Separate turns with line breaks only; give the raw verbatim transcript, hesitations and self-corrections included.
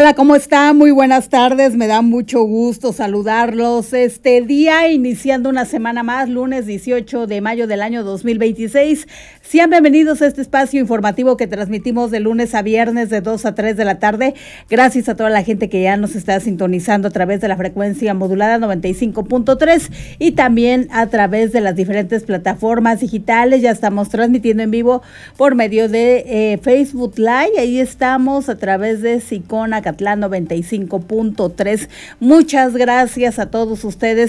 Hola, ¿cómo están? Muy buenas tardes, me da mucho gusto saludarlos este día, iniciando una semana más, lunes dieciocho de mayo del año dos mil veintiséis. Sean bienvenidos a este espacio informativo que transmitimos de lunes a viernes de dos a tres de la tarde. Gracias a toda la gente que ya nos está sintonizando a través de la frecuencia modulada noventa y cinco punto tres y también a través de las diferentes plataformas digitales. Ya estamos transmitiendo en vivo por medio de eh, Facebook Live, ahí estamos a través de Sicona Catlán noventa y cinco punto tres. Muchas gracias a todos ustedes